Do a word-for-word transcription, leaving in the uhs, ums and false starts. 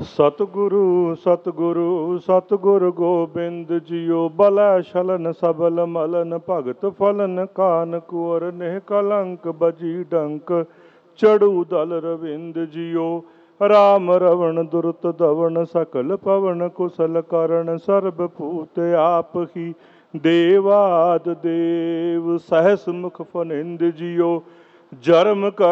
ਸਤਿਗੁਰੂ ਸਤਿਗੁਰੂ ਸਤਿਗੁਰ ਗੋਬਿੰਦ ਜੀਓ। ਬਲੈ ਛਲਨ ਸਬਲ ਮਲਨ ਭਗਤ ਫਲਨ ਕਾਨ ਕੁਰ ਨਿਹ ਕਲੰਕ ਬਜੀ ਡੰਕ ਚੜੂ ਦਲ ਰਵਿੰਦ ਜੀਓ। ਰਾਮ ਰਵਣ ਦੁਰਤ ਦਵਨ ਸਕਲ ਪਵਨ ਕੁਸਲ ਕਰਨ ਸਰਬ ਭੂਤ ਆਪ ਹੀ ਦੇਵਾਦ ਦੇਵ ਸਹਿਸ ਮੁਖ ਫਨਿੰਦ ਜੀਓ। ਜਰਮ ਕਰ